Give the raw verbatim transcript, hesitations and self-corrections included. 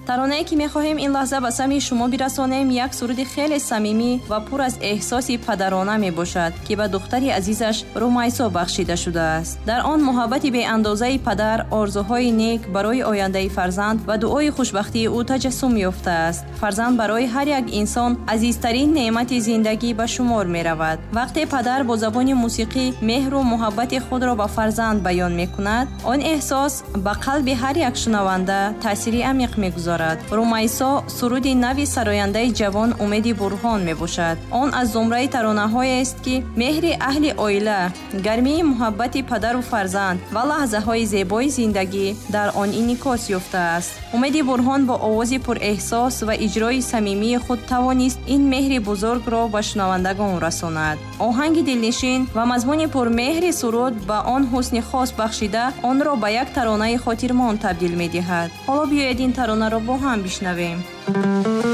таронае ки мехоҳем ин лаҳза ба самъи шумо бирасонем як суруди хеле самимӣ ва пур аз эҳсоси падарона мебошад ки ба духтари азизаш румайсо бахшида шудааст. дар он муҳаббати беандозаи падар, орзуҳои нек барои ояндаи фарзанд ва дуои хушбахтии ӯ таҷассум ёфтааст. фарзанд барои ҳар як инсон азизтарин неъмати зиндагӣ ба шумор меравад. вақте падар бо забони мусиқӣ меҳру муҳаббати худро ба фарзанд баён мекунад, он эҳсос ба қалби ҳар як шунаванда таъсири амиқ мегузорад. румайсо суруди нави сарояндаи ҷавон умеди бурҳон мебошад. он аз зумраи таронаҳоест ки меҳри аҳли оила, гармии муҳаббати падару фарзанд ва лаҳзаҳои зебои зиндагӣ дар он инъикос ёфтааст. умеди бурҳон бо овози пурэҳсос ва иҷрои самимии худ тавонист ин меҳри бузургро ба шунавандагон расонад. оҳанги дилнишин ва мазмуни пурмеҳри суруд ба он ҳусни хос бахшида, онро ба як таронаи хотирмон табдил медиҳад. ҳоло биёед ин таронаро бо ҳам бишнавем.